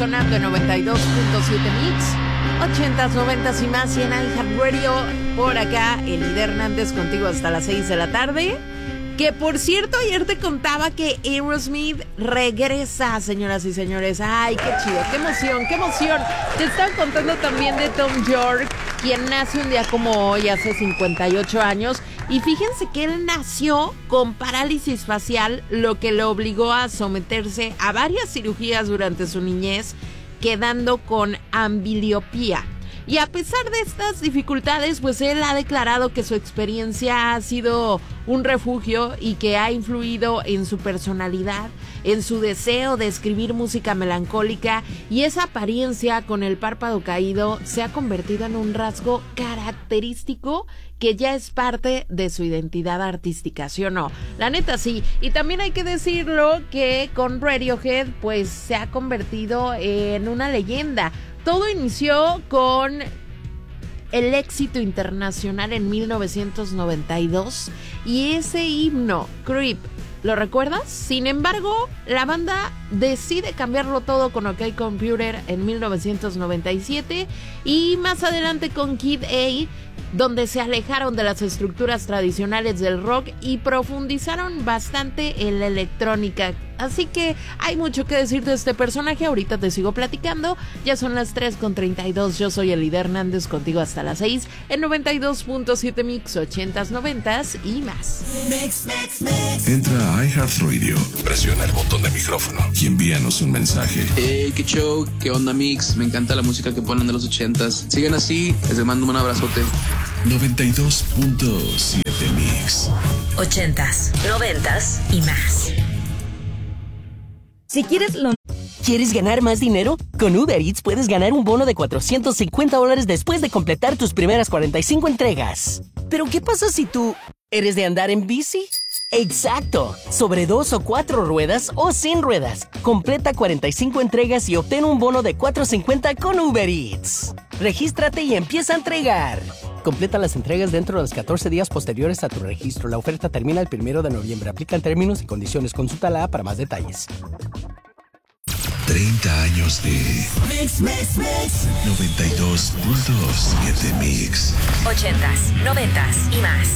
sonando en 92.7 Mix, 80s, 90s y más, y en iHeartRadio. Por acá, Elida Hernández contigo hasta las 6 de la tarde. Que por cierto, ayer te contaba que Aerosmith regresa, señoras y señores. Ay, qué chido, qué emoción, qué emoción. Te estaba contando también de Tom York, quien nace un día como hoy, hace 58 años. Y fíjense que él nació con parálisis facial, lo que le obligó a someterse a varias cirugías durante su niñez, quedando con ambliopía. Y a pesar de estas dificultades, pues él ha declarado que su experiencia ha sido un refugio y que ha influido en su personalidad, en su deseo de escribir música melancólica, y esa apariencia con el párpado caído se ha convertido en un rasgo característico que ya es parte de su identidad artística, ¿sí o no? La neta sí. Y también hay que decirlo que con Radiohead pues se ha convertido en una leyenda. Todo inició con el éxito internacional en 1992 y ese himno, Creep, ¿lo recuerdas? Sin embargo, la banda decide cambiarlo todo con OK Computer en 1997 y más adelante con Kid A, donde se alejaron de las estructuras tradicionales del rock y profundizaron bastante en la electrónica. Así que hay mucho que decir de este personaje. Ahorita te sigo platicando. Ya son las 3:32. Yo soy Elida Hernández, contigo hasta las 6 en 92.7 Mix, 80s, 90s y más. Entra a iHeartRadio, presiona el botón de micrófono y envíanos un mensaje. Hey, qué show, qué onda Mix, me encanta la música que ponen de los 80s. Sigan así, les mando un abrazote. 92.7 Mix, 80s, 90s y más. Si ¿Quieres ganar más dinero? Con Uber Eats puedes ganar un bono de $450 después de completar tus primeras 45 entregas. Pero ¿qué pasa si tú eres de andar en bici? ¡Exacto! Sobre 2 o 4 ruedas o sin ruedas. Completa 45 entregas y obtén un bono de $450 con Uber Eats. Regístrate y empieza a entregar. Completa las entregas dentro de los 14 días posteriores a tu registro. La oferta termina el 1 de noviembre. Aplican términos y condiciones. Consulta la app para más detalles. 30 años de Mix. 92.7 Mix. 80s, 90s y más.